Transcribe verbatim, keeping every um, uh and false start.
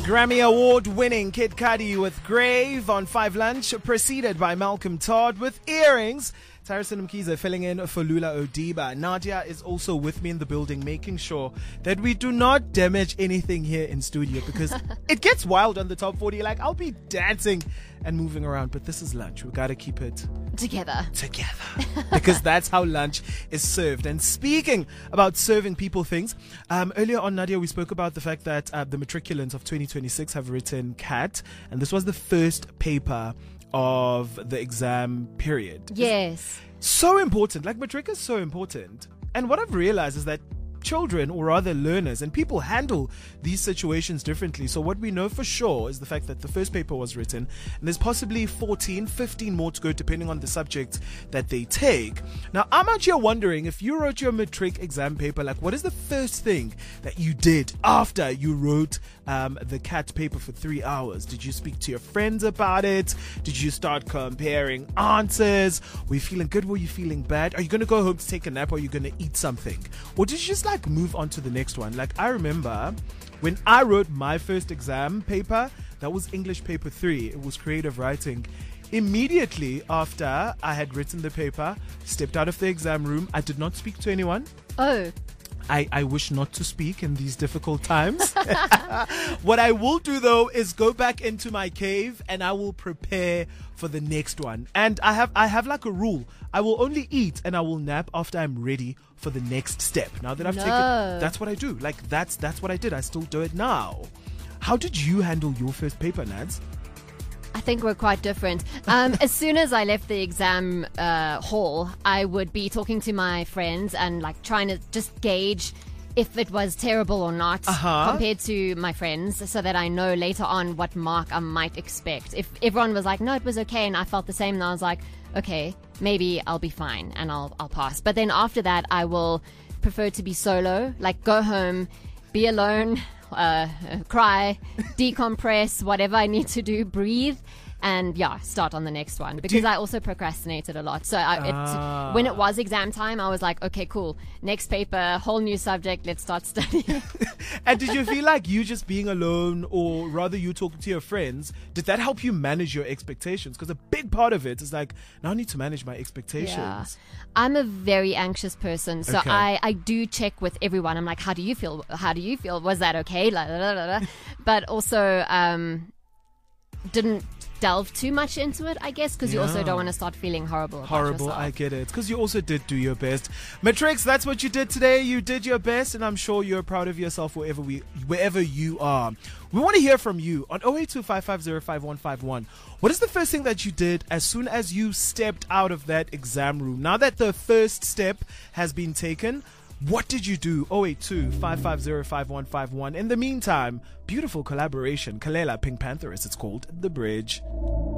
Grammy Award winning Kid Cudi with Grave on five Lunch, preceded by Malcolm Todd with Earrings. Harrison Mkhize filling in for Lula Odiba. Nadia is also with me in the building, making sure that we do not damage anything here in studio, because it gets wild on the top forty. Like, I'll be dancing and moving around, but this is lunch. We got to keep it together. Together. Because that's how lunch is served. And speaking about serving people things, um, earlier on, Nadia, we spoke about the fact that uh, the matriculants of twenty twenty-six have written C A T, and this was the first paper of the exam period. Yes. So important. Like, matric is so important. And what I've realized is that children, or rather learners, and people handle these situations differently. So what we know for sure is the fact that the first paper was written, and there's possibly fourteen, fifteen more to go depending on the subject that they take. Now, I'm out here wondering, if you wrote your matric exam paper, like, what is the first thing that you did after you wrote um, the C A T paper for three hours? Did you speak to your friends about it? Did you start comparing answers? Were you feeling good? Were you feeling bad? Are you going to go home to take a nap, or are you going to eat something? Or did you just like move on to the next one? Like, I remember when I wrote my first exam paper, that was English paper three. It was creative writing. Immediately after I had written the paper, stepped out of the exam room. I did not speak to anyone. Oh. I, I wish not to speak in these difficult times. What I will do, though, is go back into my cave and I will prepare for the next one. And I have I have like a rule. I will only eat and I will nap after I'm ready for the next step. Now that I've no. taken, that's what I do. Like, that's that's what I did. I still do it now. How did you handle your first paper, Nads? I think we're quite different. Um, as soon as I left the exam uh, hall, I would be talking to my friends and like trying to just gauge if it was terrible or not uh-huh. compared to my friends, so that I know later on what mark I might expect. If everyone was like, no, it was okay, and I felt the same, and I was like, okay, maybe I'll be fine and I'll I'll pass. But then after that, I will prefer to be solo, like go home, be alone, Uh, cry, decompress, whatever I need to do, breathe, and yeah, start on the next one, because I also procrastinated a lot. So I, it, ah. when it was exam time, I was like, okay, cool, next paper, whole new subject, let's start studying. And did you feel like you just being alone, or rather you talking to your friends, did that help you manage your expectations? Because a big part of it is like, now I need to manage my expectations. Yeah. I'm a very anxious person, so okay. I, I do check with everyone. I'm like, how do you feel? How do you feel? Was that okay? La, la, la, la, la. But also um, didn't delve too much into it, I guess, because yeah. you also don't want to start feeling horrible about Horrible, yourself. I get it. Because you also did do your best. Matrix, that's what you did today. You did your best, and I'm sure you're proud of yourself wherever we, wherever you are. We want to hear from you on zero eight two five five zero five one five one. What is the first thing that you did as soon as you stepped out of that exam room? Now that the first step has been taken, what did you do? zero eight two five five zero five one five one. In the meantime, beautiful collaboration. Kalela Pink Panther, as it's called, The Bridge.